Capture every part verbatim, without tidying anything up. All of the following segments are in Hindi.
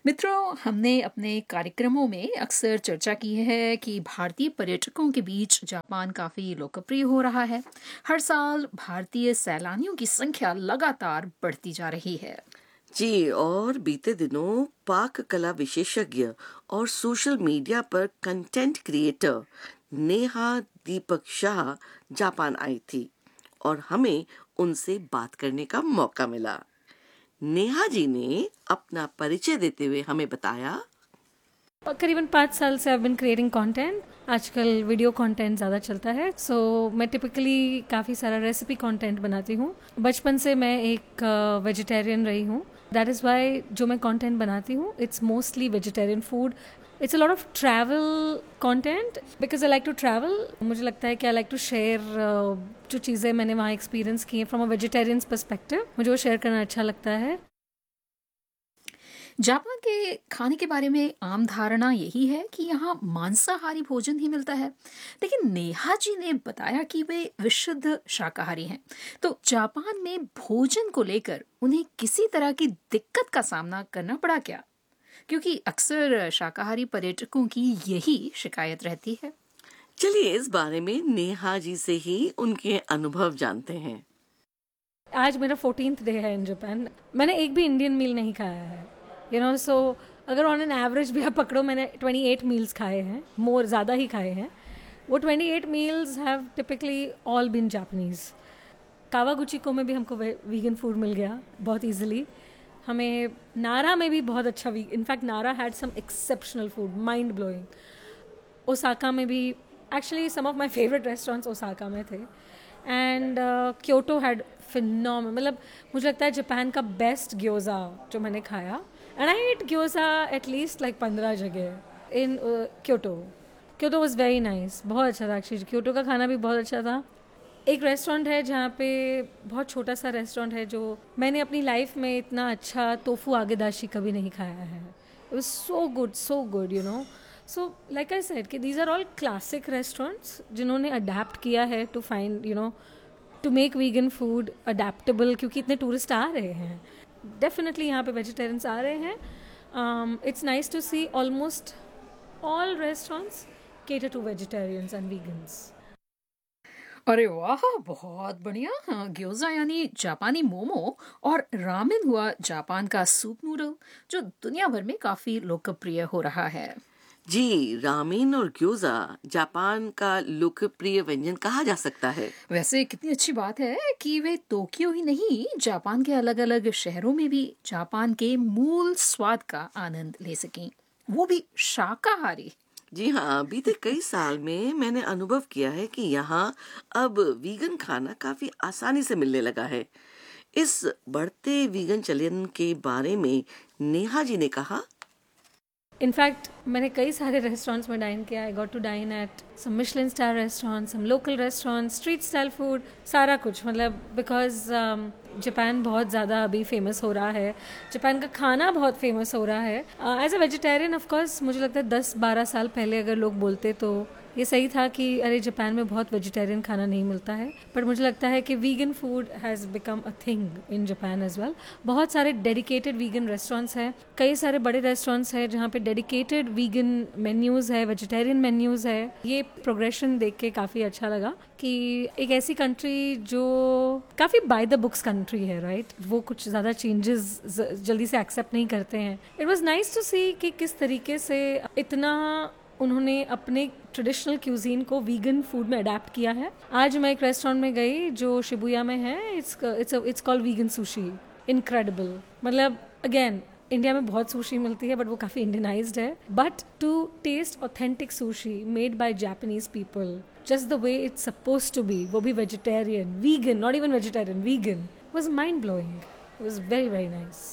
मित्रों, हमने अपने कार्यक्रमों में अक्सर चर्चा की है कि भारतीय पर्यटकों के बीच जापान काफ़ी लोकप्रिय हो रहा है। हर साल भारतीय सैलानियों की संख्या लगातार बढ़ती जा रही है। जी, और बीते दिनों पाक कला विशेषज्ञ और सोशल मीडिया पर कंटेंट क्रिएटर नेहा दीपक शाह जापान आई थी और हमें उनसे बात करने का मौका मिला। नेहा जी ने अपना परिचय देते हुए हमें बताया। करीबन पाँच साल से आई बिन क्रिएटिंग कंटेंट। आजकल वीडियो कंटेंट ज़्यादा चलता है, सो so, मैं टिपिकली काफ़ी सारा रेसिपी कंटेंट बनाती हूँ। बचपन से मैं एक वेजिटेरियन uh, रही हूँ। दैट इज़ वाई जो मैं कंटेंट बनाती हूँ it's mostly vegetarian food. It's a lot of travel content because I like to travel. मुझे लगता है कि आई लाइक टू शेयर जो चीज़ें मैंने वहाँ एक्सपीरियंस की हैं फ्रॉम अ वेजिटेरियन पर्सपेक्टिव, मुझे वो शेयर करना अच्छा लगता है। जापान के खाने के बारे में आम धारणा यही है कि यहाँ मांसाहारी भोजन ही मिलता है, लेकिन नेहा जी ने बताया कि वे विशुद्ध शाकाहारी हैं। तो जापान में भोजन को लेकर उन्हें किसी तरह की दिक्कत का सामना करना पड़ा क्या? क्योंकि अक्सर शाकाहारी पर्यटकों की यही शिकायत रहती है। चलिए इस बारे में नेहा जी से ही उनके अनुभव जानते हैं। आज मेरा फोर्टीन्थ डे है इन जापान। मैंने एक भी इंडियन मील नहीं खाया है, यू नो। सो अगर ऑन एन एवरेज भी आप पकड़ो, मैंने अट्ठाईस मील्स खाए हैं, मोर ज़्यादा ही खाए हैं। वो अट्ठाईस meals have typically all been Japanese. कावागुचिको में भी हमको वीगन फूड मिल गया बहुत ईजिली। हमें नारा में भी बहुत अच्छा वी इनफैक्ट नारा had some exceptional food, mind blowing. Osaka में भी actually some of my favourite restaurants Osaka में थे। एंड क्योटो हैड फिनॉमिनल, मतलब मुझे लगता है जापान का बेस्ट ग्योजा जो मैंने खाया। And I eight ग्योजा at least like पंद्रह जगह इन Kyoto. Kyoto was very nice, बहुत अच्छा था एक्चुअली। क्योटो का खाना भी बहुत अच्छा था। एक रेस्टोरेंट है जहाँ पे, बहुत छोटा सा रेस्टोरेंट है, जो मैंने अपनी लाइफ में इतना अच्छा तोफू आगेदाशी कभी नहीं खाया है। It was so good, so good, you know. So like I said कि these are all classic restaurants जिन्होंने अडेप्ट किया है to find, you know, to make vegan food adaptable, क्योंकि इतने टूरिस्ट आ रहे हैं। डेफिनेटली यहाँ पे वेजिटेरियंस आ रहे हैं। It's nice to C almost all restaurants cater to vegetarians and vegans. अरे वाह, बहुत बढ़िया। हाँ, ग्योजा यानी जापानी मोमो और रामेन हुआ जापान का सूप नूडल, जो दुनिया भर में काफी लोकप्रिय हो रहा है। जी, रामेन और ग्योजा जापान का लोकप्रिय व्यंजन कहा जा सकता है। वैसे कितनी अच्छी बात है कि वे टोक्यो ही नहीं, जापान के अलग अलग शहरों में भी जापान के मूल स्वाद का आनंद ले सकें, वो भी शाकाहारी। जी हाँ, बीते कई साल में मैंने अनुभव किया है कि यहाँ अब वीगन खाना काफी आसानी से मिलने लगा है। इस बढ़ते वीगन चलन के बारे में नेहा जी ने कहा। इनफैक्ट मैंने कई सारे रेस्टोरेंट्स में डाइन किया। I got to dine at some Michelin star restaurant, some local restaurant, street style food, सारा कुछ। मतलब बिकॉज जापान बहुत ज़्यादा अभी फेमस हो रहा है, जापान का खाना बहुत फेमस हो रहा है। As a vegetarian of course मुझे लगता है दस बारह साल पहले अगर लोग बोलते तो ये सही था कि अरे जापान में बहुत वेजिटेरियन खाना नहीं मिलता है, बट मुझे लगता है कि vegan food has become a thing in Japan as well. बहुत सारे डेडिकेटेड वीगन रेस्टोरेंट्स हैं, कई सारे बड़े रेस्टोरेंट्स हैं जहाँ पे डेडिकेटेड वीगन मेन्यूज़ है, वेजिटेरियन मेन्यूज़ है। ये प्रोग्रेशन देख के काफ़ी अच्छा लगा कि एक ऐसी कंट्री जो काफ़ी बाय द बुक्स कंट्री है, राइट, वो कुछ ज़्यादा चेंजेस जल्दी से एक्सेप्ट नहीं करते हैं। इट वॉज नाइस टू सी कि किस तरीके से इतना उन्होंने अपने ट्रेडिशनल क्यूजीन को वीगन फूड में अडेप्ट किया है। आज मैं एक रेस्टोरेंट में गई जो शिबुया में है, it's it's it's called vegan sushi. Incredible. मतलब अगेन इंडिया में बहुत सुशी मिलती है बट वो काफ़ी इंडियनाइज्ड है, but to test authentic sushi made by Japanese people just the way it's suppose to be, वो भी vegetarian, vegan, not even vegetarian, vegan, was mind blowing. It was very very nice.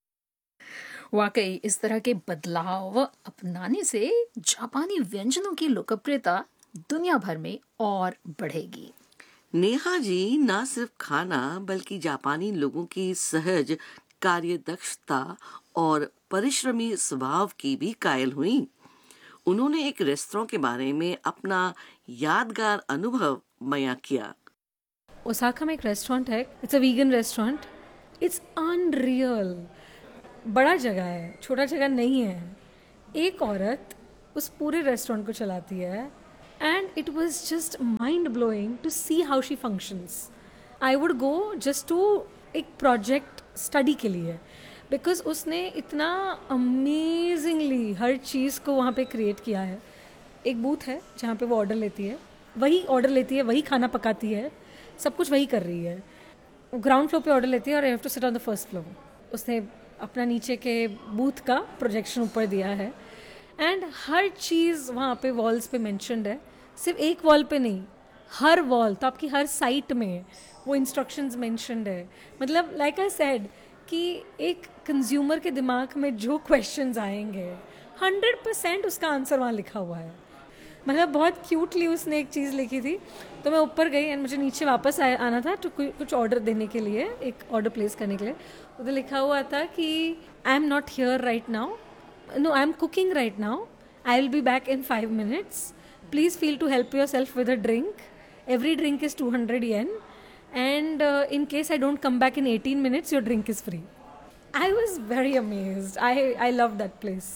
वाकई इस तरह के बदलाव अपनाने से जापानी व्यंजनों की लोकप्रियता दुनिया भर में और बढ़ेगी। नेहा जी ना सिर्फ खाना बल्कि जापानी लोगों की सहज कार्यदक्षता और परिश्रमी स्वभाव की भी कायल हुई। उन्होंने एक रेस्तरां के बारे में अपना यादगार अनुभव बयां किया। ओसाका में एक रेस्टोरेंट है, it's a vegan restaurant, it's unreal. बड़ा जगह है, छोटा जगह नहीं है. एक औरत उस पूरे रेस्टोरेंट को चलाती है and it was just mind blowing to see how she functions. I would go just to एक प्रोजेक्ट स्टडी के लिए, बिकॉज उसने इतना अमेजिंगली हर चीज़ को वहाँ पे क्रिएट किया है. एक बूथ है जहाँ पे वो ऑर्डर लेती है, वही ऑर्डर लेती है, वही खाना पकाती है, सब कुछ वही कर रही है. ग्राउंड फ्लोर पे ऑर्डर लेती है और I have to sit on the first floor. उसने अपना नीचे के बूथ का प्रोजेक्शन ऊपर दिया है एंड हर चीज़ वहाँ पे वॉल्स पे मेंशन्ड है. सिर्फ एक वॉल पे नहीं, हर वॉल, तो आपकी हर साइट में वो इंस्ट्रक्शंस मेंशन्ड है. मतलब लाइक आई सेड कि एक कंज्यूमर के दिमाग में जो क्वेश्चंस आएंगे हंड्रेड परसेंट उसका आंसर वहाँ लिखा हुआ है. मतलब बहुत क्यूटली उसने एक चीज़ लिखी थी. तो मैं ऊपर गई एंड मुझे नीचे वापस आ, आना था तो कुछ ऑर्डर देने के लिए, एक ऑर्डर प्लेस करने के लिए. उधर लिखा हुआ था कि I am not here right now, no I am cooking right now, I will be back in five minutes, please feel to help your self with a drink, every drink is two hundred yen and uh, in case I don't come back in eighteen minutes your drink is free. I was very amazed. I I loved that place.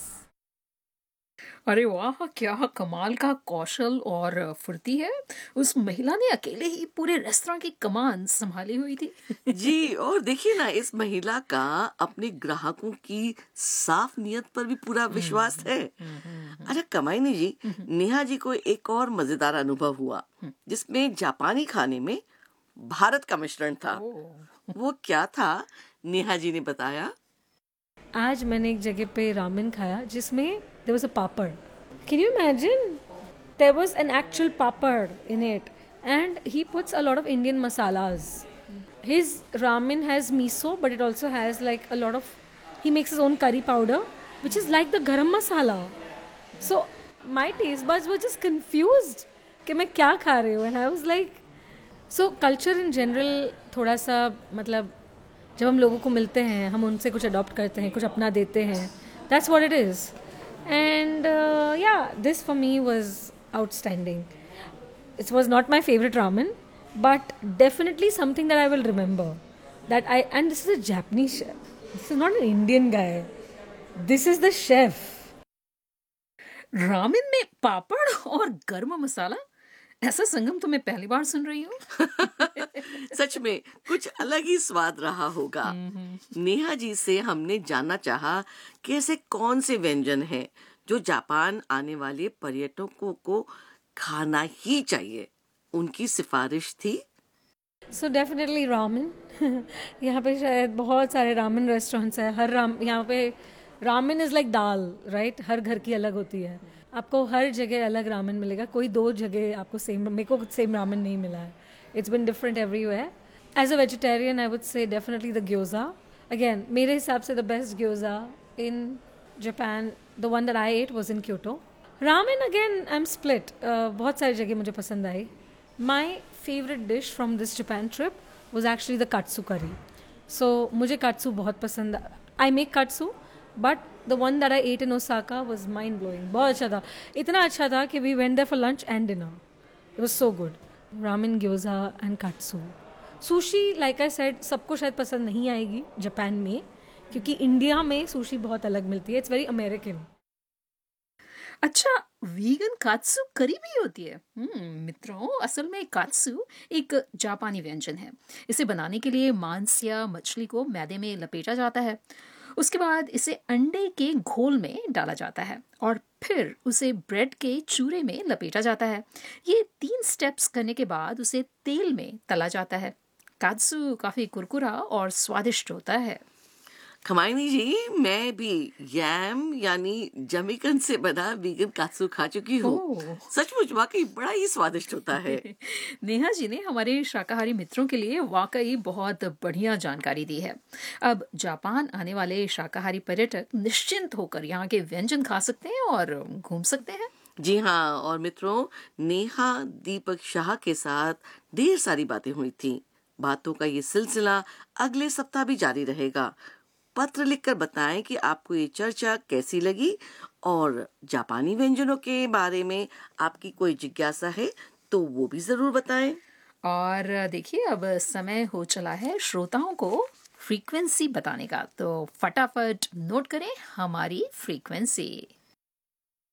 अरे वाह, क्या कमाल का कौशल और फुर्ती है. उस महिला ने अकेले ही पूरे रेस्तरां की कमान संभाली हुई थी. जी, और देखिए ना, इस महिला का अपने ग्राहकों की साफ नियत पर भी पूरा विश्वास है. अच्छा कमाइनी जी, नेहा जी को एक और मजेदार अनुभव हुआ जिसमें जापानी खाने में भारत का मिश्रण था. वो क्या था, नेहा जी ने बताया. आज मैंने एक जगह पे रामेन खाया जिसमें there was a papad. Can you imagine? There was an actual papad in it and he puts a lot of Indian masalas. His ramen has Meesho but it also has like a lot of, he makes his own curry powder which is like the गरम मसाला. So my taste buds were just confused कि मैं क्या खा रही हूँ. And I was like, so culture in general थोड़ा सा, मतलब जब हम लोगों को मिलते हैं हम उनसे कुछ अडॉप्ट करते हैं, कुछ अपना देते हैं. That's what it is. And या this for me was outstanding. It was not my favourite ramen but definitely something that I will remember. That I and this is a Japanese chef, this is not an Indian guy, this is the chef. Ramen में पापड़ और गर्म मसाला, ऐसा संगम तो मैं पहली बार सुन रही हूँ. सच में कुछ अलग ही स्वाद रहा होगा. नेहा जी से हमने जानना चाहा कि ऐसे कौन से व्यंजन हैं जो जापान आने वाले पर्यटकों को खाना ही चाहिए. उनकी सिफारिश थी. So definitely ramen. यहाँ पे शायद बहुत सारे रामेन रेस्टोरेंट्स हैं. हर राम यहाँ पे ramen is like dal, right? हर घर की अलग होती है. आपको हर जगह अलग रामेन मिलेगा. कोई दो जगह आपको सेम, मेरे को सेम रामेन नहीं मिला है. It's been different everywhere. As a vegetarian I would say definitely the ग्योजा. Again मेरे हिसाब से the best ग्योजा in Japan, the one that I eight was in Kyoto. Ramen again I am split. बहुत सारी जगह मुझे पसंद आई. My favourite dish from this Japan trip was actually the काट्सू करी. सो मुझे काट्सू बहुत पसंद. I make काट्सू but the one that I ate in Osaka was mind blowing. बहुत अच्छा था. इतना अच्छा था कि we went there for lunch and dinner. It was so good. Ramen, gyoza and katsu. Sushi, like I said, सबको शायद पसंद नहीं आएगी जापान में, क्योंकि इंडिया में सुशी बहुत अलग मिलती है. It's very American. अच्छा, वीगन कात्सु करी भी होती है. हम्म मित्रों, असल में कात्सु एक जापानी व्यंजन है. इसे बनाने के लिए मांस या मछली को मैदे में लपेटा जाता है. उसके बाद इसे अंडे के घोल में डाला जाता है और फिर उसे ब्रेड के चूरे में लपेटा जाता है. ये तीन स्टेप्स करने के बाद उसे तेल में तला जाता है. कात्सु काफ़ी कुरकुरा और स्वादिष्ट होता है. खमाइनी जी, मैं भी यैम यानी जमीकन से बना वीगन कात्सु खा चुकी हूँ. सचमुच वाकई बड़ा ही स्वादिष्ट होता है. नेहा जी ने हमारे शाकाहारी मित्रों के लिए वाकई बहुत बढ़िया जानकारी दी है. अब जापान आने वाले शाकाहारी पर्यटक निश्चिंत होकर यहाँ के व्यंजन खा सकते हैं और घूम सकते हैं. जी हाँ, और मित्रों, नेहा दीपक शाह के साथ ढेर सारी बातें हुई थी. बातों का ये सिलसिला अगले सप्ताह भी जारी रहेगा. पत्र लिखकर बताएं कि आपको ये चर्चा कैसी लगी और जापानी व्यंजनों के बारे में आपकी कोई जिज्ञासा है तो वो भी जरूर बताएं. और देखिए, अब समय हो चला है श्रोताओं को फ्रीक्वेंसी बताने का। तो फटाफट नोट करें हमारी फ्रीक्वेंसी।